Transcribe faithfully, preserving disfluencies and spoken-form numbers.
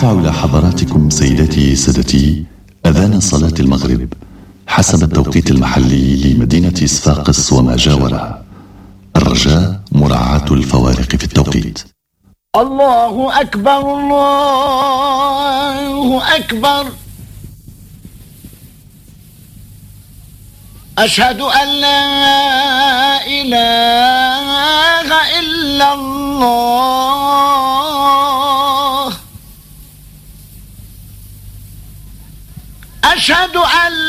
نرفع إلى حضراتكم سيداتي سادتي أذان صلاة المغرب حسب التوقيت المحلي لمدينة صفاقس وما جاورها. الرجاء مراعاة الفوارق في التوقيت. الله أكبر الله أكبر، أشهد أن لا إله إلا الله، أشهد أن